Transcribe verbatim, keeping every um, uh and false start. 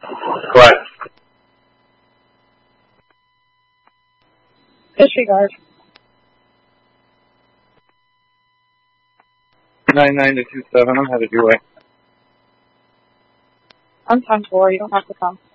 Correct. Disregard. nine nine to two seven, I'm headed your way. I'm ten four, you don't have to come.